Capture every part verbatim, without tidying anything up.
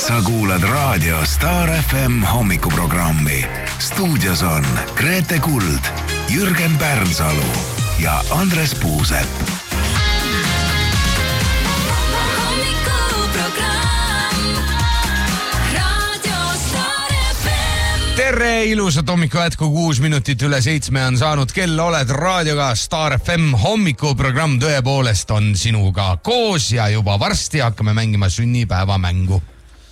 Sa kuulad raadio Star F M hommikuprogrammi. Stuudios on Grete Kuld, Jürgen Pärnsalu ja Andres Puusepp. Tere, ilusat hommiku jätku, kuus minutit üle seitsme on saanud kell, oled raadioga Star F M hommikuprogramm tõepoolest on sinuga koos ja juba varsti hakkame mängima sünnipäeva mängu.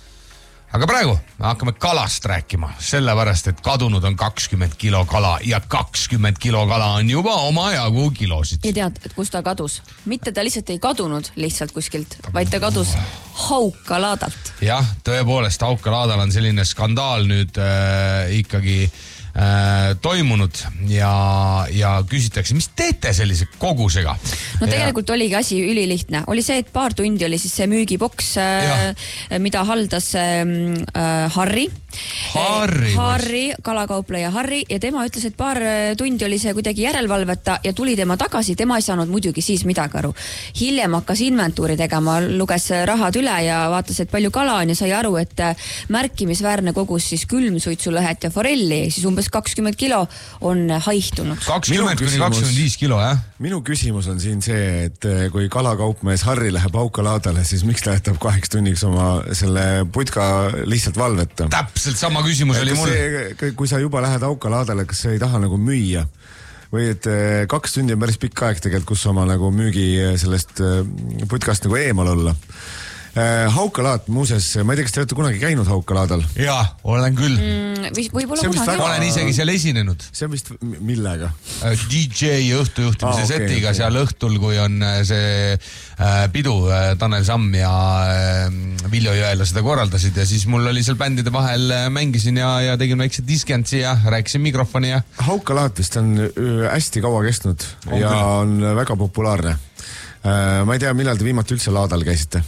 Aga praegu hakkame kalast rääkima, sellepärast, et kadunud on kakskümmend kilo kala ja kakskümmend kilo kala on juba oma jagu kilosid. Ja tead, et kus ta kadus? Mitte ta lihtsalt ei kadunud lihtsalt kuskilt, vaid ta kadus Haukalaadalt. Jah, tõepoolest Haukalaadal on selline skandaal nüüd äh, ikkagi äh, toimunud ja, ja küsitakse, mis teete sellise kogusega? No tegelikult ja... oligi asi ülilihtne. Oli see, et paar tundi oli siis see müügiboks, äh, mida haldas äh, Harri. Harri, Harri, kalakaupleja Harri ja tema ütles, et paar tundi oli see kuidagi järelevalveta ja tuli tema tagasi, tema ei saanud muidugi siis midagi aru. Hiljem hakkas inventuuri tegema, luges rahad üle ja vaatas, et palju kala on ja sai aru, et märkimisväärne kogus siis külmsuitsulõhet ja forelli, siis umbes kakskümmend kilo on haihtunud. kakskümmend kuni kakskümmend viis kilo, jah? Minu küsimus on siin see, et kui kalakaupmees Harri läheb Haukalaadale, siis miks ta jätab kaheks tunniks oma selle putka lihtsalt valveta? Täpselt sama küsimus oli mul. See, kui sa juba lähed Haukalaadale, kas sa ei taha nagu müüa? Või et kaks tundi on päris pikk aeg tegelikult, kus oma nagu müügi sellest putkast nagu eemal olla. Haukalaat, muuses, ma ei tea, kas te olete kunagi käinud Haukalaadal? Jaa, olen küll. Mm, võib-olla kunagi. Väga... Olen isegi seal esinenud. See on vist millega? D J õhtujuhtimise ah, okay, setiga okay. Seal õhtul, kui on see äh, pidu, äh, Tanel Samm ja äh, Viljo Jõela seda korraldasid ja siis mul oli seal bändide vahel äh, mängisin ja, ja tegin väikse diskentsi ja rääkisin mikrofoni ja... Haukalaat vist on öö, hästi kaua kestnud on ja küll. On väga populaarne. Äh, ma ei tea, millal te viimati üldse laadal käisite?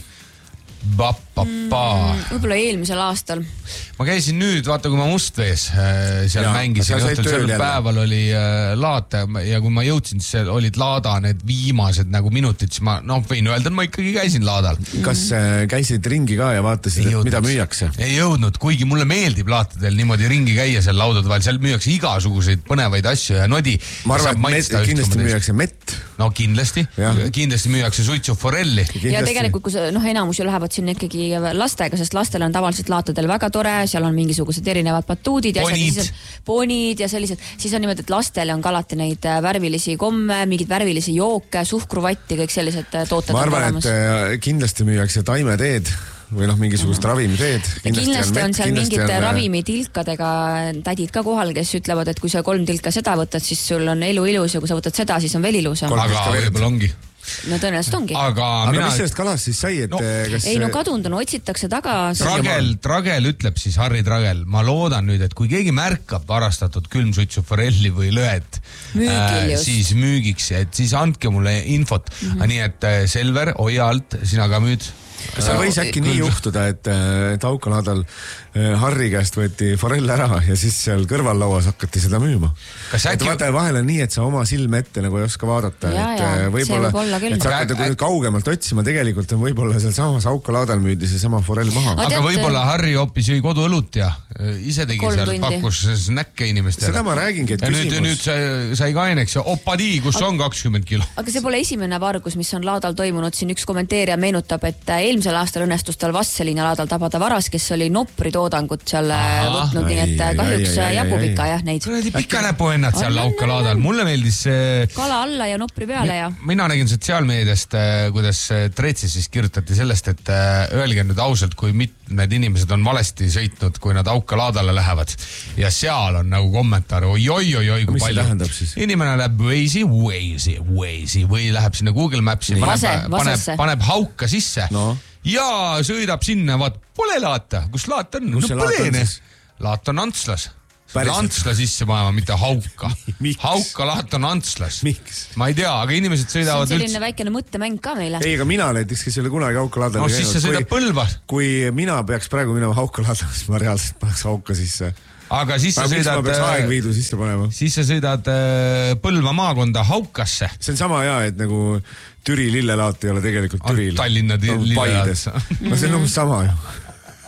Ba-ba-ba. Mm, võib-olla eelmisel aastal. Ma käisin nüüd, vaata kui ma Mustvees äh, seal ja, mängisin õhtul, sel päeval oli äh, laat ja kui ma jõudsin, siis olid laada need viimased nagu minutid, siis ma noh, võin öelda, et ma ikkagi käisin laadal. Kas äh, käisid ringi ka ja vaatasid, et mida müüakse? Ei jõudnud, kuigi mulle meeldib laatadel niimoodi ringi käia seal laudade vahel, seal müüakse igasuguseid põnevaid asju ja nodi. Ma arvan, et kindlasti müüakse mett. No kindlasti, ja. kindlasti müüakse suitsu forelli. Kindlasti. Ja tegelikult, kui noh, enamus ju lähevad sinna ikkagi lastega, sest lastel on tavaliselt laatadel väga tore, seal on mingisugused erinevad batuudid ja ponid. Siis, ponid ja sellised, siis on niimoodi, et lastele on alati neid värvilisi komme, mingid värvilisi jooke, suhkruvatti, kõik sellised tooted. Ma arvan, et kindlasti müüakse taimeteed või noh, mingisugust mm. ravimiteed. Kindlasti, kindlasti on, on seal mingid on... ravimitilkadega tädid ka kohal, kes ütlevad, et kui sa kolm tilka seda võtad, siis sul on elu ilus ja kui sa võtad seda, siis on veel ilusam. Aga võib-olla ongi. No tõenäoliselt ongi. Aga, Aga mina... mis sellest kalast siis sai, et no, kas... Ei no kadunud on, otsitakse taga. Tragel, Tragel ütleb siis, Harri Tragel, ma loodan nüüd, et kui keegi märkab varastatud külmsuitsu forelli või lõed, äh, siis müügiks, et siis andke mulle infot. Mm-hmm. Nii et Selver, hoia alt, sina ka müüd. Kas see võis äkki nii juhtuda, et, et Haukalaadal Harri käest võeti forell ära ja siis seal kõrvallauas hakati seda müüma? Kas äkki... Vaata vahel on nii, et sa oma silme ette nagu ei oska vaadata. Ja, et ja, võib-olla, võib et sa hakkad äk... kaugemalt otsima, tegelikult on võib-olla seal samas Haukalaadal müüdi see sama forell maha. Aga tead... võib-olla Harri hoopis jõi koduõlut ja ise tegi Kolm seal, tundi. Pakkus näkke inimestele. Seda ma räägingi, et ja küsimus... nüüd, nüüd sai, sai kaineks ja opadi, kus aga... on kakskümmend kilo. Aga see pole esimene vargus, mis on laadal toimunud. Siin üks kommenteerija meenutab, et eelmisel aastal õnnestus tal Vastseliina laadal tabada varas, kes oli nopri toodangut seal Aha, võtnud, nii et ai, kahjuks ai, ai, jääbub ikka jah neid. Pika näpuennad seal Haukalaadal. Mulle meeldis see... Kala alla ja nopri peale ja... Mina nägin sotsiaalmeediast, kuidas Treetsis siis kirjutati sellest, et öelge nüüd ausalt, kui mitmed inimesed on valesti sõitnud, kui nad Haukalaadale lähevad. Ja seal on nagu kommentaar, oi, oi, oi, oi, kui palju. Inimene läheb Waze'i, Waze'i, Waze'i või läheb sinna Google Maps'i, paneb, paneb, paneb Hauka sisse. No. Ja sõidab sinna, vaat, pole laata. Kus laat on? No põlene. Laat on Antslas. Antsla sisse panema, mitte Hauka. Hauka laat on Antslas. Miks? Ma ei tea, aga inimesed sõidavad üldse. See on selline üldse... väikene mõttemäng ka meile. Ei, aga mina näiteks, kes ei ole kunagi Hauka laadal no, käinud. No siis sa sõidab kui, Põlva. Kui mina peaks praegu minema Hauka laadal, siis ma reaalselt paneks Hauka sisse. Aga siis sa aga sõidad... Ma peaks aegviidu sisse panema. Siis sa sõidad äh, Põlva maakonda Haukasse. See on sama hea, et nagu Türi lillelaat ei ole tegelikult Türil. Tallinna lillelaat. No see on umbes sama ju.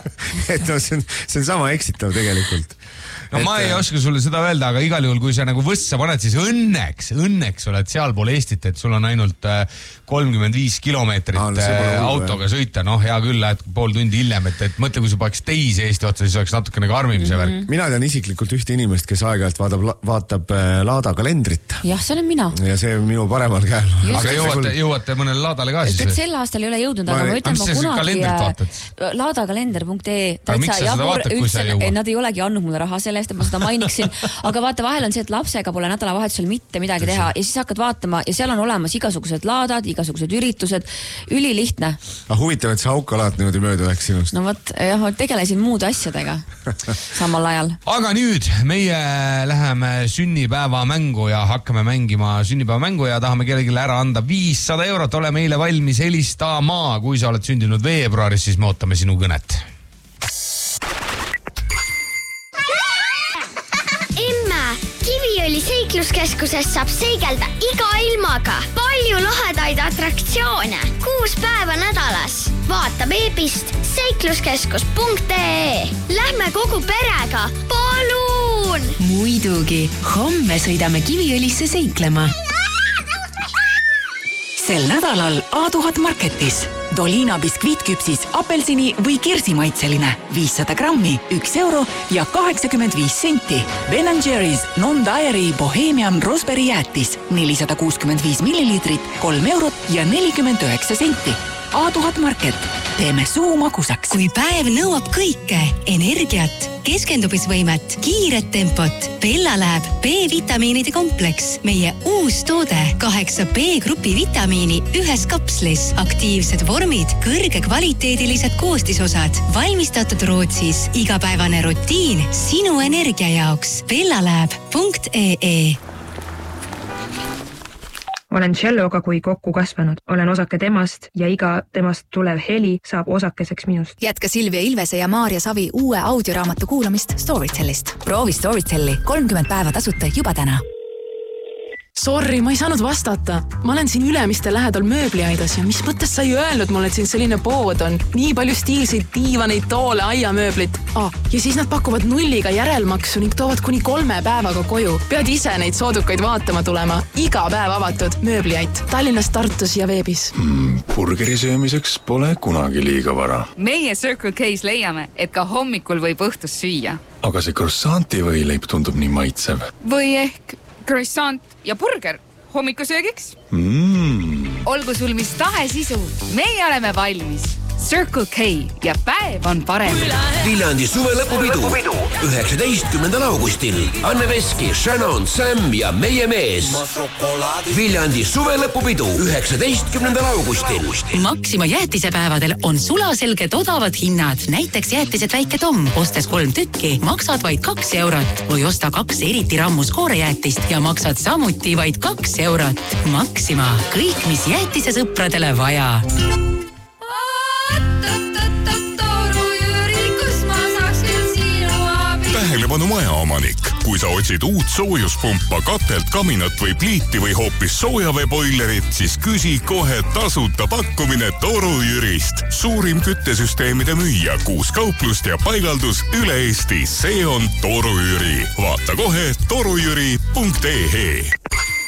et no see on, see on sama eksitav tegelikult. No et, ma ei oska sulle seda öelda, aga igal juhul, kui sa nagu võssa paned, siis õnneks, õnneks oled sealpool Eestit, et sul on ainult kolmkümmend viis kilomeetrit ah, no, autoga sõita. Noh, hea küll, lähed pool tundi hiljem, et, et mõtle, kui sa paneks teisi Eesti otsa, siis oleks natukene karmim see värk. Mina tean isiklikult ühte inimest, kes aeg-ajalt vaatab, vaatab Laada kalendrit. Jah, see olen mina. Ja see on minu paremal käel. Just. Aga jõuate, jõuate mõnele Laadale ka siis? Et sel aastal ei ole jõudnud, aga ma ütlen, ma kunagi laadakalender punkt ee aga miks sa seda vaatad, kui sa ei jõua? Nad ei olegi andnud mulle raha selle eest, et ma seda mainiksin. Aga vaata, vahel on see, et lapsega pole nädalavahetusel mitte midagi teha ja siis hakkad vaatama ja seal on olemas igasugused laadad, igasugused üritused. Ülilihtne. Ah, huvitav, et see Haukalaat niimoodi mööda läks sinust. No võt, jah, ma tegelesin muude asjadega samal ajal. Aga nüüd meie läheme sünnipäeva mängu ja hakkame mängima sünnipäeva mängu ja tahame kellelegi ära anda viissada eurot. Ole meile valmis helistama. Kui sa oled sündinud veebruaris, siis me ootame sinu kõnet. Kiviõli seikluskeskuses saab seigelda iga ilmaga. Palju lahedaid atraktsioone. Kuus päeva nädalas. Vaata veebist seikluskeskus punkt ee. Lähme kogu perega. Palun! Muidugi. Homme sõidame Kiviõlisse seiklema. Sel nädalal A tuhat Marketis. Dolina biskviitküpsis apelsini või kirsimaitseline viissada grammi, üks euro ja kaheksakümmend viis senti. Ben and Jerry's Non-Dairy Bohemian Raspberry jäätis nelisada kuuskümmend viis milliliitrit, kolm eurot ja nelikümmend üheksa senti. A tuhat Market. Teeme suu magusaks. Kui päev nõuab kõike, energiat, keskendumisvõimet, kiiret tempot, Bella läheb B-vitamiinide kompleks. Meie uus toode, kaheksa B-grupi vitamiini ühes kapslis, aktiivsed vormid, kõrge kvaliteedilised koostisosad, valmistatud Rootsis, igapäevane rutiin sinu energia jaoks. Bella läheb punkt ee. Olen Celloga kui kokku kasvanud. Olen osake temast ja iga temast tulev heli saab osakeseks minust. Jätka Silvia Ilvese ja Maarja Savi uue audioraamatu kuulamist Storytellist. Proovi Storytelli kolmkümmend päeva tasuta juba täna. Sorry, ma ei saanud vastata. Ma olen siin Ülemiste lähedal mööbliaidas ja mis mõttes sa ei öelnud mulle, et siin selline pood on? Nii palju stiilseid diivaneid, toole, aiamööblit. Ah, ja siis nad pakuvad nulliga järelmaksu ning toovad kuni kolme päevaga koju. Pead ise neid soodukaid vaatama tulema. Iga päev avatud mööbliait. Tallinnas, Tartus ja veebis. Mm, burgeri söömiseks pole kunagi liiga vara. Meie Circle K's leiame, et ka hommikul võib õhtus süüa. Aga see croissanti võileib tundub nii maitsev. Või ehk croissant ja burger hommikusöögiks. Mm. Olgu sul mis tahes isu, meie oleme valmis. Circle K ja päev on parem. Viljandi suvelõpupidu üheksateistkümnendal augustil. Anne Veski, Shannon, Sam ja meie mees. Viljandi suvelõpupidu üheksateistkümnendal augustil. Maxima jäätisepäevadel on sulaselged odavad hinnad. Näiteks jäätised Väike Tom. Ostes kolm tükki, maksad vaid kaks eurot. Või osta kaks eriti rammus koorejäätist ja maksad samuti vaid kaks eurot. Maxima. Kõik, mis jäätise sõpradele vaja. Tähelepanu majaomanik. Kui sa otsid uut soojuspumpa, katelt, kaminat või pliiti või hoopis soojaveeboilerit, siis küsi kohe tasuta pakkumine Toru Jürist. Suurim küttesüsteemide müüja, kuus kauplust ja paigaldus üle Eesti. See on Toru Jüri. Vaata kohe torujüri punkt ee.